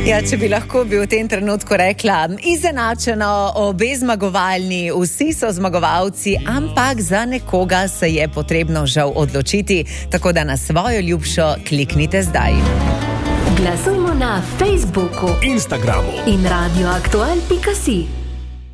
Ja, če bi lahko bi v tem trenutku rekla, izenačeno, obe zmagovalni, vsi so zmagovalci, ampak za nekoga se je potrebno žal odločiti, tako da na svojo ljubšo kliknite zdaj. Glasujmo na Facebooku, Instagramu in radioaktual.si.